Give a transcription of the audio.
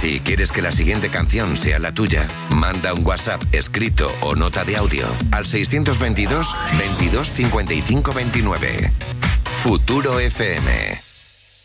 Si quieres que la siguiente canción sea la tuya, manda un WhatsApp escrito o nota de audio al 622 22 55 29. Futuro FM.